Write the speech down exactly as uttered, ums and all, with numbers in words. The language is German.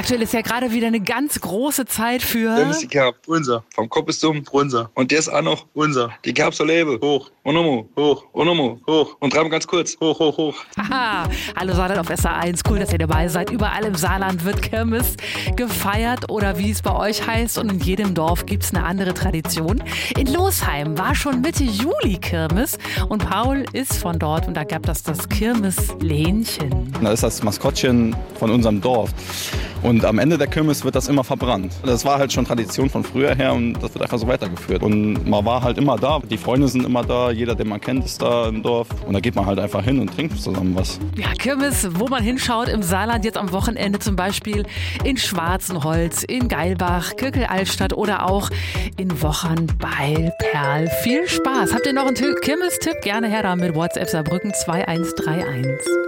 aktuell ist ja gerade wieder eine ganz große Zeit für... Der ist die Kerb, unser. Vom Kopf bis zum unser. Und der ist auch noch unser. Die Kerb soll leben. Hoch. Und nochmal. Hoch. Und nochmal. Hoch. Und dreimal ganz kurz. Hoch, hoch, hoch. Haha. Hallo Saarland auf S A eins. Cool, dass ihr dabei seid. Überall im Saarland wird Kirmes gefeiert oder wie es bei euch heißt. Und in jedem Dorf gibt es eine andere Tradition. In Losheim war schon Mitte Juli Kirmes. Und Paul ist von dort. Und da gab es das Kirmeslähnchen. Da ist das Maskottchen von unserem Dorf. Und am Ende der Kirmes wird das immer verbrannt. Das war halt schon Tradition von früher her und das wird einfach so weitergeführt. Und man war halt immer da, die Freunde sind immer da, jeder, den man kennt, ist da im Dorf. Und da geht man halt einfach hin und trinkt zusammen was. Ja, Kirmes, wo man hinschaut im Saarland, jetzt am Wochenende zum Beispiel in Schwarzenholz, in Geilbach, Kirkel-Altstadt oder auch in Wochern bei Perl. Viel Spaß. Habt ihr noch einen Kirmes-Tipp? Gerne her da mit WhatsApp Saarbrücken zwei eins drei eins.